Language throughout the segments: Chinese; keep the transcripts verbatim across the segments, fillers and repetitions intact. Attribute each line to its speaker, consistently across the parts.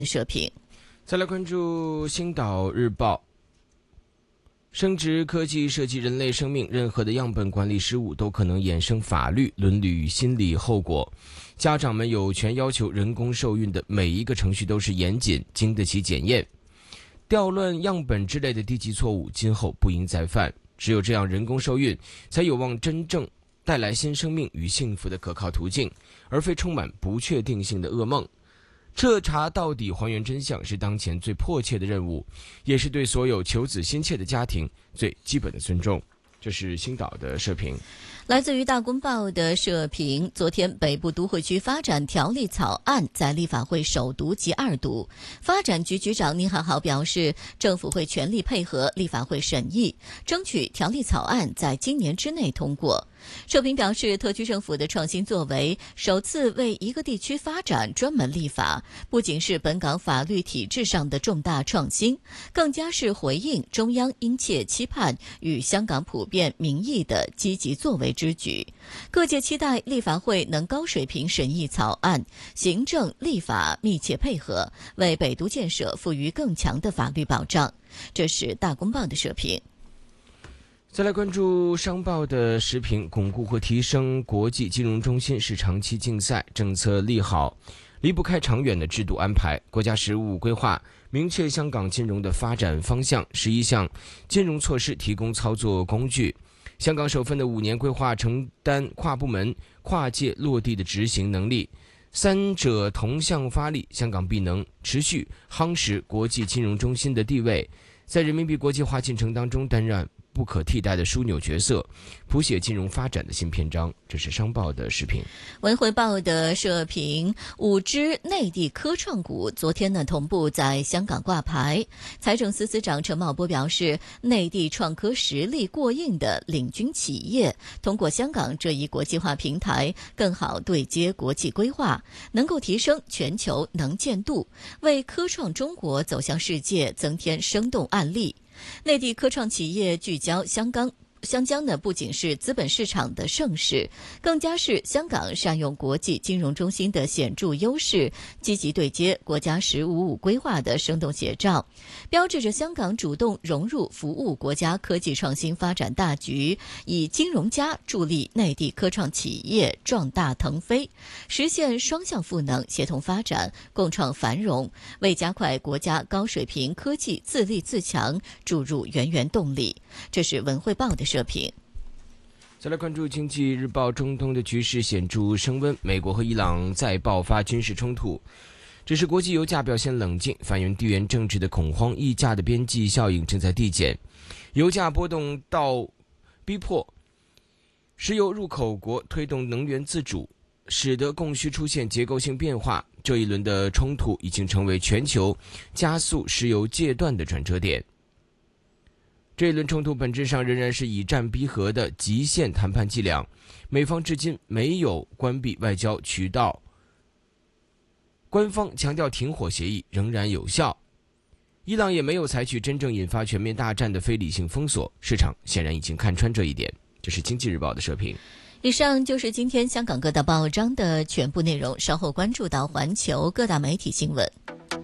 Speaker 1: 社评。
Speaker 2: 再来关注《星岛日报》，生殖科技涉及人类生命，任何的样本管理失误都可能衍生法律、伦理与心理后果。家长们有权要求人工受孕的每一个程序都是严谨，经得起检验。调乱样本之类的低级错误，今后不应再犯。只有这样，人工受孕才有望真正带来新生命与幸福的可靠途径，而非充满不确定性的噩梦。彻查到底，还原真相，是当前最迫切的任务，也是对所有求子心切的家庭最基本的尊重。这是星岛的社评。
Speaker 1: 来自于大公报的社评，昨天北部都会区发展条例草案在立法会首读及二读，发展局局长宁汉豪表示，政府会全力配合立法会审议，争取条例草案在今年之内通过。社评表示，特区政府的创新作为，首次为一个地区发展专门立法，不仅是本港法律体制上的重大创新，更加是回应中央殷切期盼与香港普遍民意的积极作为之举。各界期待立法会能高水平审议草案，行政立法密切配合，为北都建设赋予更强的法律保障。这是大公报的社评。
Speaker 2: 再来关注商报的时评，巩固和提升国际金融中心是长期竞赛，政策利好离不开长远的制度安排。国家“十五”规划明确香港金融的发展方向，十一项金融措施提供操作工具。香港首份的五年规划承担跨部门、跨界落地的执行能力，三者同向发力，香港必能持续夯实国际金融中心的地位，在人民币国际化进程当中担任不可替代的枢纽角色，谱写金融发展的新篇章。这是商报的视频。
Speaker 1: 文汇报的社评，五只内地科创股昨天呢同步在香港挂牌。财政司司长陈茂波表示，内地创科实力过硬的领军企业，通过香港这一国际化平台，更好对接国际规划，能够提升全球能见度，为科创中国走向世界增添生动案例。内地科创企业聚焦香港香江呢，不仅是资本市场的盛世，更加是香港善用国际金融中心的显著优势，积极对接国家“十五五”规划的生动写照，标志着香港主动融入服务国家科技创新发展大局，以金融家助力内地科创企业壮大腾飞，实现双向赋能、协同发展、共创繁荣，为加快国家高水平科技自立自强注入源源动力。这是文汇报的社评。
Speaker 2: 再来关注经济日报，中东的局势显著升温，美国和伊朗再爆发军事冲突。只是国际油价表现冷静，反映地缘政治的恐慌，溢价的边际效应正在递减，油价波动到逼迫石油入口国推动能源自主，使得供需出现结构性变化。这一轮的冲突已经成为全球加速石油戒断的转折点。这一轮冲突本质上仍然是以战逼和的极限谈判伎俩，美方至今没有关闭外交渠道，官方强调停火协议仍然有效，伊朗也没有采取真正引发全面大战的非理性封锁，市场显然已经看穿这一点。这是经济日报的社评。
Speaker 1: 以上就是今天香港各大报章的全部内容，稍后关注到环球各大媒体新闻。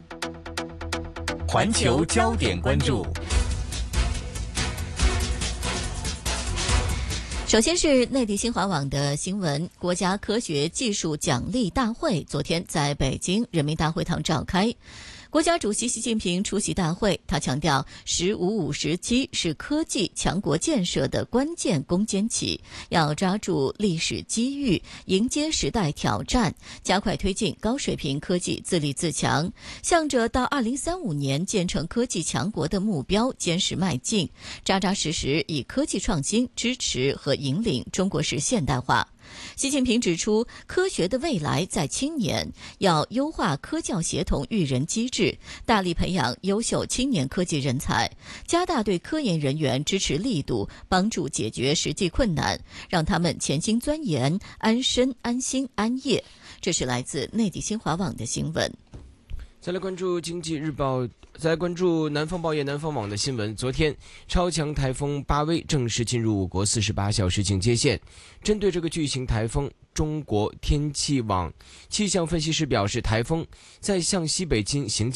Speaker 3: 环球焦点关注。
Speaker 1: 首先是内地新华网的新闻，国家科学技术奖励大会昨天在北京人民大会堂召开。国家主席习近平出席大会，他强调“十五五”时期是科技强国建设的关键攻坚期，要抓住历史机遇，迎接时代挑战，加快推进高水平科技自立自强，向着到二零三五年建成科技强国的目标坚实迈进，扎扎实实以科技创新支持和引领中国式现代化。习近平指出，科学的未来在青年，要优化科教协同育人机制，大力培养优秀青年科技人才，加大对科研人员支持力度，帮助解决实际困难，让他们潜心钻研，安身安心安业。这是来自内地新华网的新闻。
Speaker 2: 再来关注经济日报，再来关注南方报业南方网的新闻。昨天，超强台风巴威正式进入我国四十八小时警戒线。针对这个巨型台风，中国天气网气象分析师表示，台风在向西北进行